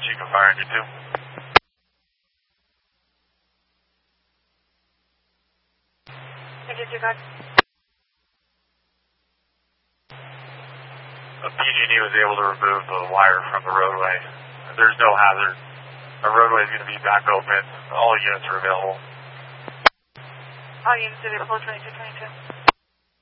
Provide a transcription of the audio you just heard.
you can fire into 2. PG&E was able to remove the wire from the roadway. There's no hazard. The roadway is going to be back open. All units are available. All units available, 2222.